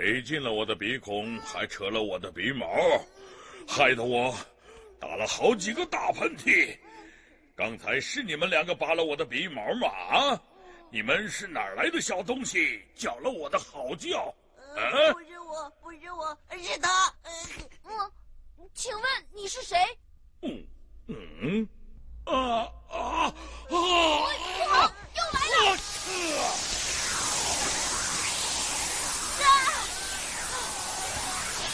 塞进了我的鼻孔，还扯了我的鼻毛，害得我打了好几个大喷嚏。刚才是你们2个拔了我的鼻毛吗？啊！你们是哪儿来的小东西，叫了我的好叫？ 不是我，是他。 请问你是谁？